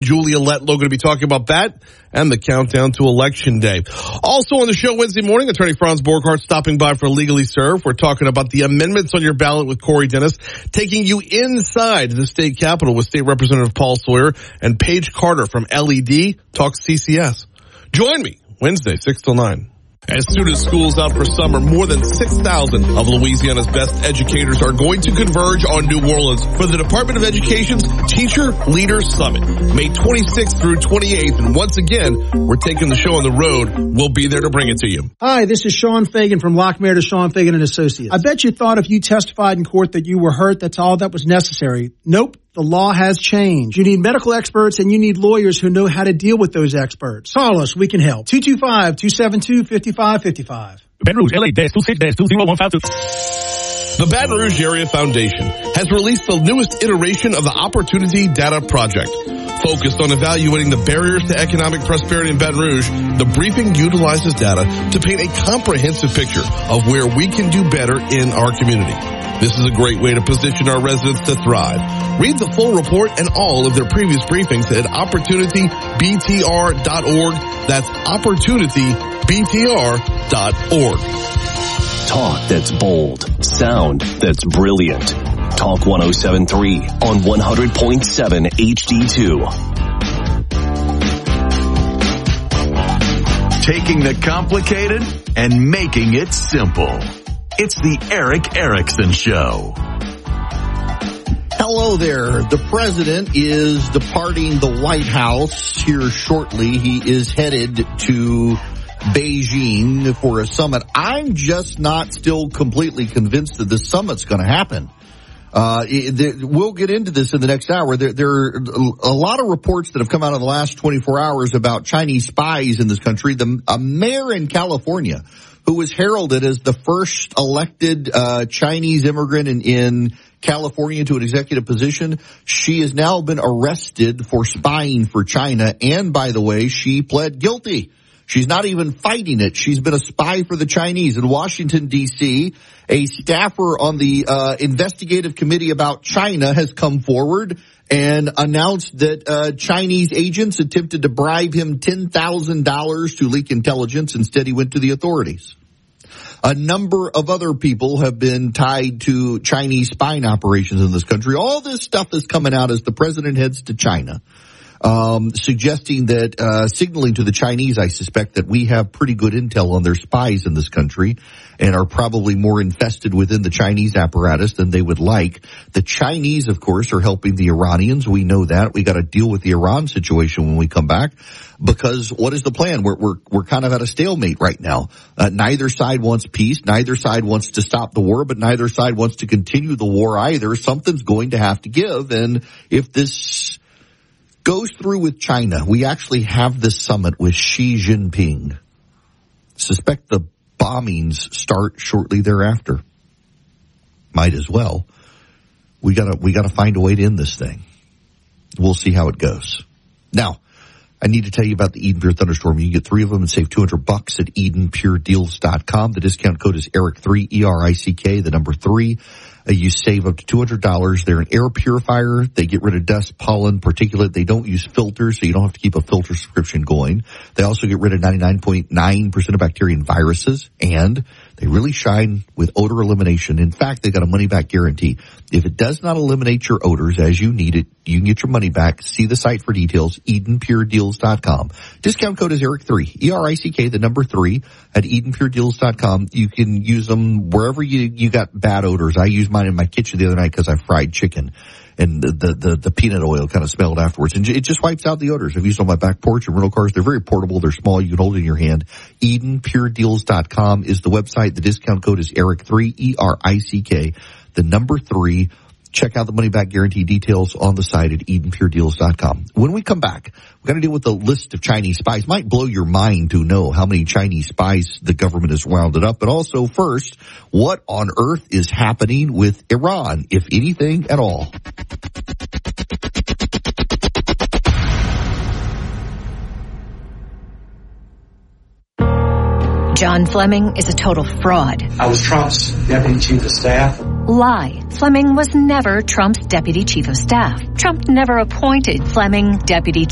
Julia Letlow going to be talking about that and the countdown to Election Day. Also on the show Wednesday morning, Attorney Franz Borghardt stopping by for Legally Served. We're talking about the amendments on your ballot with Corey Dennis, taking you inside the state capitol with State Representative Paul Sawyer and Paige Carter from LED Talks CCS. Join me Wednesday, 6 till 9. As soon as school's out for summer, more than 6,000 of Louisiana's best educators are going to converge on New Orleans for the Department of Education's Teacher Leaders Summit, May 26th through 28th. And once again, we're taking the show on the road. We'll be there to bring it to you. Hi, this is Sean Fagan from Lockmere to Sean Fagan and Associates. I bet you thought if you testified in court that you were hurt, that's all that was necessary. Nope. The law has changed. You need medical experts and you need lawyers who know how to deal with those experts. Call us. We can help. 225-272-5555. Baton Rouge, LA-26-20152. The Baton Rouge Area Foundation has released the newest iteration of the Opportunity Data Project. Focused on evaluating the barriers to economic prosperity in Baton Rouge, the briefing utilizes data to paint a comprehensive picture of where we can do better in our community. This is a great way to position our residents to thrive. Read the full report and all of their previous briefings at opportunitybtr.org. That's opportunitybtr.org. Talk that's bold. Sound that's brilliant. Talk 107.3 on 100.7 HD2. Taking the complicated and making it simple. It's the Erick Erickson Show. Hello there. The president is departing the White House here shortly. He is headed to Beijing for a summit. I'm just not still completely convinced that this summit's going to happen. We'll get into this in the next hour. There are a lot of reports that have come out in the last 24 hours about Chinese spies in this country. A mayor in California who was heralded as the first elected Chinese immigrant in California to an executive position. She has now been arrested for spying for China. And by the way, she pled guilty. She's not even fighting it. She's been a spy for the Chinese. In Washington, D.C., a staffer on the investigative committee about China has come forward and announced that Chinese agents attempted to bribe him $10,000 to leak intelligence. Instead, he went to the authorities. A number of other people have been tied to Chinese spying operations in this country. All this stuff is coming out as the president heads to China. Suggesting that, signaling to the Chinese, I suspect, that we have pretty good intel on their spies in this country and are probably more infested within the Chinese apparatus than they would like. The Chinese, of course, are helping the Iranians. We know that. We got to deal with the Iran situation when we come back, because what is the plan? We're kind of at a stalemate right now. Neither side wants peace. Neither side wants to stop the war, but neither side wants to continue the war either. Something's going to have to give. And if this goes through with China, we actually have this summit with Xi Jinping. Suspect the bombings start shortly thereafter. Might as well. We gotta find a way to end this thing. We'll see how it goes. Now, I need to tell you about the Eden Pure Thunderstorm. You can get 3 of them and save $200 at EdenPureDeals.com. The discount code is ERICK3, ERICK, the number 3. You save up to $200. They're an air purifier. They get rid of dust, pollen, particulate. They don't use filters, so you don't have to keep a filter subscription going. They also get rid of 99.9% of bacteria and viruses, and they really shine with odor elimination. In fact, they got a money-back guarantee. If it does not eliminate your odors as you need it, you can get your money back. See the site for details, EdenPureDeals.com. Discount code is ERICK3, ERICK, the number 3, at EdenPureDeals.com. You can use them wherever you got bad odors. I used mine in my kitchen the other night because I fried chicken, and the peanut oil kind of smelled afterwards. And it just wipes out the odors. I've used it on my back porch and rental cars. They're very portable. They're small. You can hold it in your hand. EdenPureDeals.com is the website. The discount code is ERICK3, ERICK, the number 3. Check out the money-back guarantee details on the site at EdenPureDeals.com. When we come back, we're going to deal with a list of Chinese spies. Might blow your mind to know how many Chinese spies the government has rounded up. But also, first, what on earth is happening with Iran, if anything at all? John Fleming is a total fraud. I was Trump's deputy chief of staff. Lie. Fleming was never Trump's deputy chief of staff. Trump never appointed Fleming deputy